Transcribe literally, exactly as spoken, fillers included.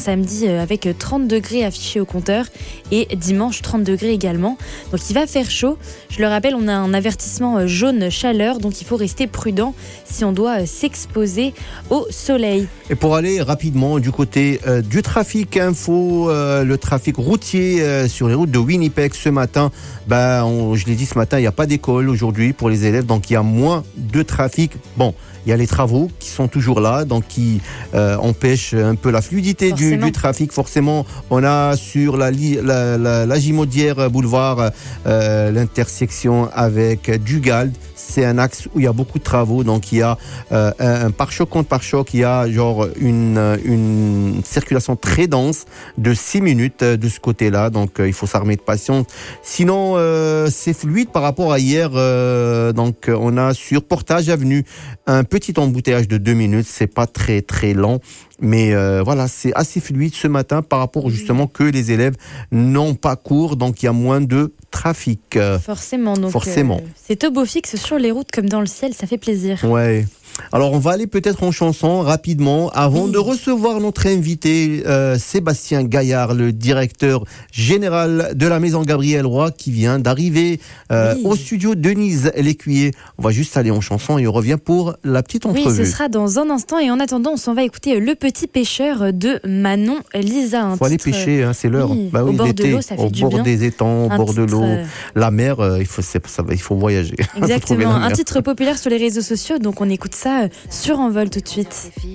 samedi avec trente degrés affichés au compteur et dimanche trente degrés également. Donc il va faire chaud. Je le rappelle, on a un avertissement jaune chaleur, donc il faut rester prudent si on doit s'exposer au soleil. Et pour aller rapidement du côté euh, du trafic info, euh, le trafic routier euh, sur les routes de Winnipeg ce matin, ben, on, je l'ai dit ce matin, il n'y a pas d'école aujourd'hui pour les élèves, donc il y a moins de trafic. Bon, il y a les travaux qui sont toujours là, donc qui euh, empêchent un peu la fluidité du, du trafic. Forcément, on a sur la, la, la, la Gimaudière boulevard euh, l'intersection avec Dugald. C'est un axe où il y a beaucoup de travaux, donc il y a euh, un, un pare-choc contre pare-choc, il y a genre une, une circulation très dense de six minutes de ce côté-là, donc euh, il faut s'armer de patience. Sinon, euh, c'est fluide par rapport à hier, euh, donc on a sur Portage Avenue un petit embouteillage de deux minutes, c'est pas très très lent. Mais euh, voilà, c'est assez fluide ce matin par rapport justement que les élèves n'ont pas cours, donc il y a moins de trafic. Forcément, donc Forcément. Euh, c'est au beau fixe sur les routes comme dans le ciel, ça fait plaisir. Ouais. Alors on va aller peut-être en chanson rapidement avant oui. de recevoir notre invité euh, Sébastien Gaillard, le directeur général de la maison Gabriel Roy qui vient d'arriver euh, oui. au studio Denise Lécuyer. On va juste aller en chanson et on revient pour la petite entrevue. Oui, ce sera dans un instant et en attendant on s'en va écouter Le Petit Pêcheur de Manon Lisa. Il faut aller pêcher, hein, c'est l'heure. Oui, bah oui, au bord l'été, de l'eau, ça fait au du bord bien. des étangs, au un bord de l'eau, euh... la mer, euh, il faut, c'est, ça, il faut voyager. Exactement, un titre populaire sur les réseaux sociaux, donc on écoute ça sur Envol tout de suite.